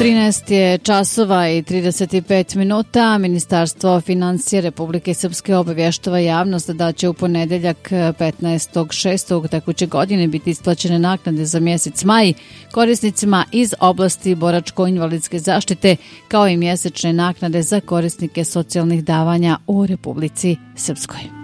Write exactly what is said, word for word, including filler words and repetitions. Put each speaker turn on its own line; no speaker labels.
trinaest je časova i trideset pet minuta. Ministarstvo financija Republike Srpske obavještava javnost da će u ponedeljak petnaestog šestog tekuće godine biti isplaćene naknade za mjesec maj korisnicima iz oblasti boračko-invalidske zaštite, kao i mjesečne naknade za korisnike socijalnih davanja u Republici Srpskoj.